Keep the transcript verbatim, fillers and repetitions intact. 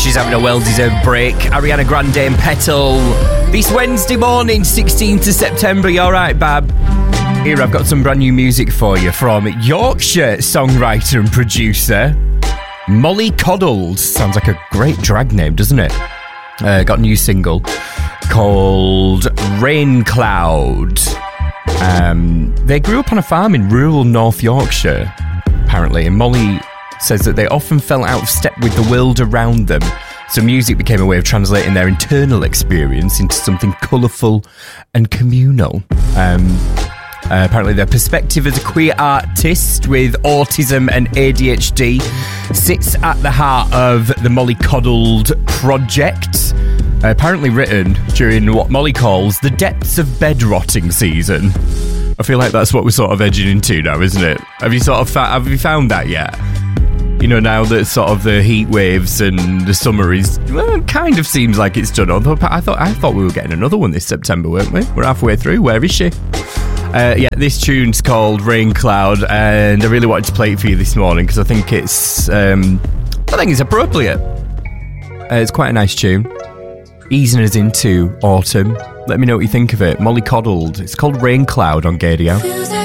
she's having a well-deserved break. Ariana Grande and Petal. This Wednesday morning, sixteenth of September. You all right, Bab? Here, I've got some brand new music for you from Yorkshire songwriter and producer Molly Coddles. Sounds like a great drag name, doesn't it? Uh, got a new single called Rain Cloud. Um, they grew up on a farm in rural North Yorkshire, apparently, and Molly says that they often fell out of step with the world around them, so music became a way of translating their internal experience into something colourful and communal. Um, uh, apparently their perspective as a queer artist with autism and A D H D sits at the heart of the Molly Coddled project, uh, apparently written during what Molly calls the depths of bed rotting season. I feel like that's what we're sort of edging into now, isn't it? Have you sort of fa- have you found that yet? You know, now that sort of the heat waves and the summer is, well, it kind of seems like it's done. Although I thought I thought we were getting another one this September, weren't we? We're halfway through. Where is she? Uh, yeah, this tune's called Rain Cloud, and I really wanted to play it for you this morning because I think it's, um, I think it's appropriate. Uh, it's quite a nice tune, easing us into autumn. Let me know what you think of it. Molly Coddled. It's called Rain Cloud on Gadio.